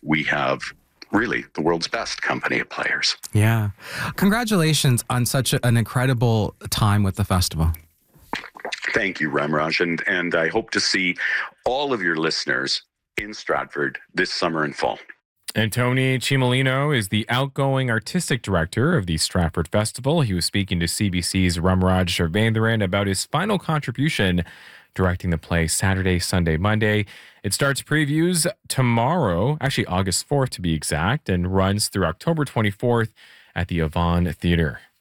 we have really the world's best company of players. Yeah. Congratulations on such an incredible time with the festival. Thank you, Ramraj. And I hope to see all of your listeners in Stratford this summer and fall. And Tony Cimolino is the outgoing artistic director of the Stratford Festival. He was speaking to CBC's Ramraj Sharvendran about his final contribution directing the play Saturday, Sunday, Monday. It starts previews tomorrow, actually August 4th to be exact, and runs through October 24th at the Avon Theatre.